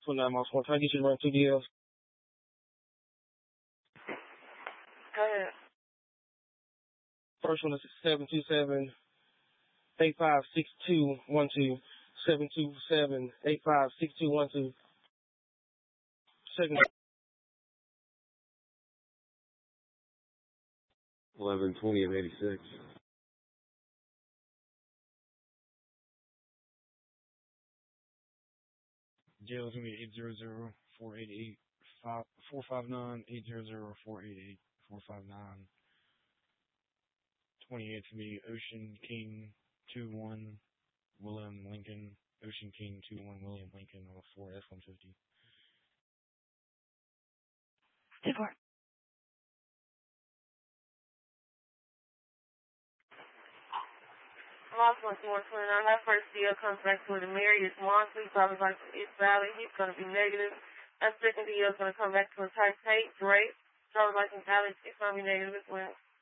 29 miles. Can I get you to run 2 DLs? Go ahead. First one is 727-856212. 727-856212. Second. 11-20-86. Jail is going to be 800-488-459, 800-488-459. 28 to be Ocean King 21 William Lincoln. Ocean King 21 William Lincoln on 4 F-150. Deport. Lost 129. That first deal comes back to the Marius Monsley, probably like East Valley. He's going to be negative. That second deal is going to come back to a Type Tate, Drake, driver's license Alex. It's going to be negative as well.